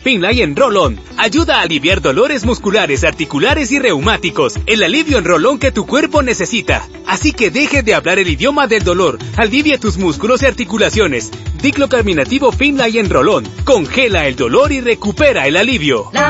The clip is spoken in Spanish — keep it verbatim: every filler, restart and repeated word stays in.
Finlay en Roll-On. Ayuda a aliviar dolores musculares, articulares y reumáticos. El alivio en Roll-On que tu cuerpo necesita. Así que deje de hablar el idioma del dolor. Alivia tus músculos y articulaciones. Diclocarbinativo Finlay en Roll-On. Congela el dolor y recupera el alivio.